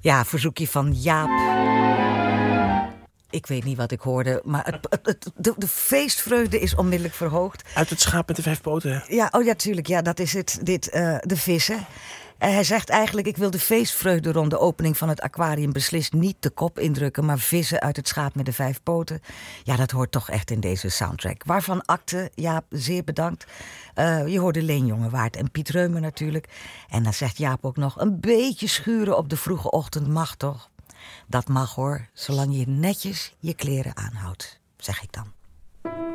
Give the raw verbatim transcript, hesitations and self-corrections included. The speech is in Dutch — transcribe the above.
Ja, verzoekje van Jaap. Ik weet niet wat ik hoorde, maar het, het, het, de, de feestvreugde is onmiddellijk verhoogd. Uit het schaap met de vijf poten. Ja, oh ja, tuurlijk. Ja, dat is het. Dit, uh, de vissen. Uh, hij zegt eigenlijk, ik wil de feestvreugde rond de opening van het aquarium beslist niet de kop indrukken, maar vissen uit het schaap met de vijf poten. Ja, dat hoort toch echt in deze soundtrack. Waarvan akte, Jaap, zeer bedankt. Uh, je hoorde Leen Jongewaard en Piet Reumer natuurlijk. En dan zegt Jaap ook nog, een beetje schuren op de vroege ochtend mag toch? Dat mag hoor, zolang je netjes je kleren aanhoudt, zeg ik dan.